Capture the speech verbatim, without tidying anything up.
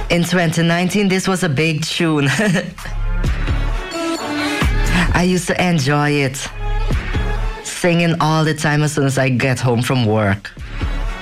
In twenty nineteen, this was a big tune. I used to enjoy it. Singing all the time as soon as I get home from work.